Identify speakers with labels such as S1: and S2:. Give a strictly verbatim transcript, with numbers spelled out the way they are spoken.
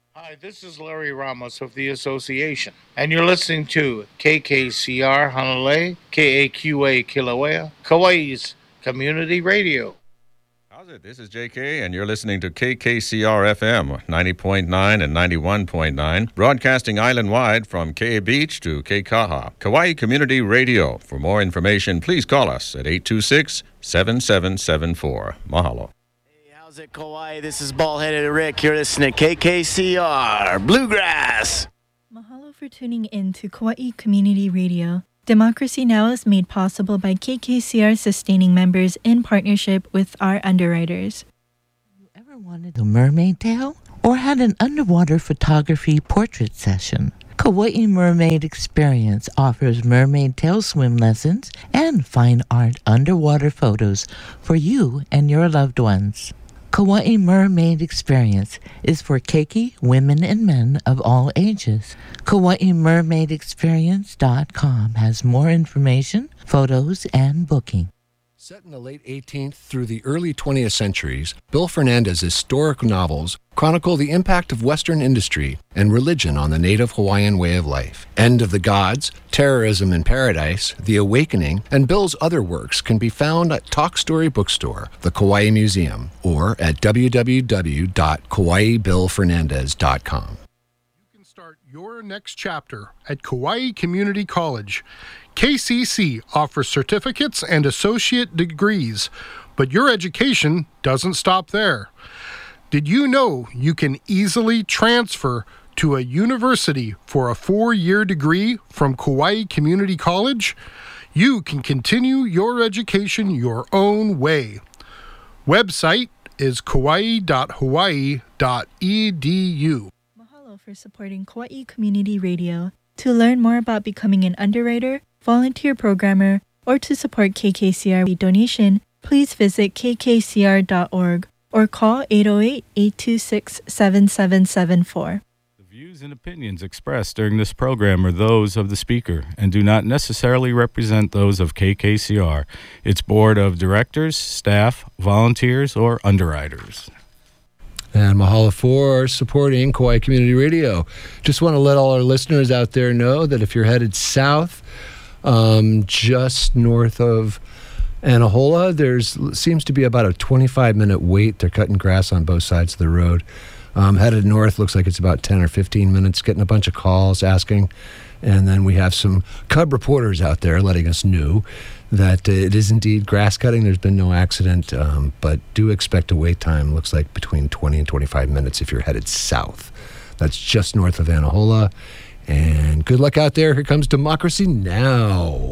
S1: Hi, this is Larry Ramos of the Association, and you're listening to K K C R Honolulu, K A Q A Kilauea, Kauai's community radio.
S2: How's it? This is J K, and you're listening to K K C R F M, ninety point nine and ninety-one point nine, broadcasting island-wide from K Beach to K Kaha, Kauai Community Radio. For more information, please call us at eight two six, seven seven seven four. Mahalo.
S3: How's it, Kauai? This is Bald-Headed Rick. You're listening to K K C R Bluegrass.
S4: Mahalo for tuning in to Kauai Community Radio. Democracy Now! Is made possible by K K C R sustaining members in partnership with our underwriters.
S5: You ever wanted a mermaid tail or had an underwater photography portrait session? Kauai Mermaid Experience offers mermaid tail swim lessons and fine art underwater photos for you and your loved ones. Kauai Mermaid Experience is for keiki, women and men of all ages. Kauai Mermaid Experience dot com has more information, photos, and booking.
S6: Set in the late eighteenth through the early twentieth centuries, Bill Fernandez's historic novels chronicle the impact of Western industry and religion on the native Hawaiian way of life. End of the Gods, Terrorism in Paradise, The Awakening, and Bill's other works can be found at Talk Story Bookstore, the Kauai Museum, or at w w w dot kauai bill fernandez dot com.
S7: You can start your next chapter at Kauai Community College. K C C offers certificates and associate degrees, but your education doesn't stop there. Did you know you can easily transfer to a university for a four-year degree from Kauai Community College? You can continue your education your own way. Website is kauai dot hawaii dot e d u.
S4: Mahalo for supporting Kauai Community Radio. To learn more about becoming an underwriter, volunteer programmer, or to support K K C R donation, please visit k k c r dot org or call eight oh eight, eight two six, seven seven seven four.
S8: The views and opinions expressed during this program are those of the speaker and do not necessarily represent those of K K C R, its board of directors, staff, volunteers, or underwriters.
S6: And mahalo for supporting Kauai Community Radio. Just want to let all our listeners out there know that if you're headed south, um, just north of Anahola, there's seems to be about a twenty-five minute wait. They're cutting grass on both sides of the road. Um, headed north, looks like it's about ten or fifteen minutes, getting a bunch of calls asking. And then we have some Cub reporters out there letting us know that uh, it is indeed grass cutting. There's been no accident, um, but do expect a wait time. Looks like between twenty and twenty-five minutes if you're headed south. That's just north of Anahola. And good luck out there. Here comes Democracy Now!